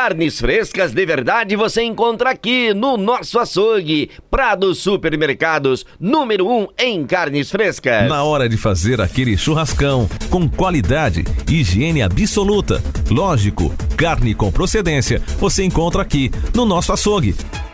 Carnes frescas de verdade você encontra aqui no nosso açougue. Prado Supermercados, número 1 em carnes frescas. Na hora de fazer aquele churrascão, com qualidade, higiene absoluta. Lógico, carne com procedência, você encontra aqui no nosso açougue.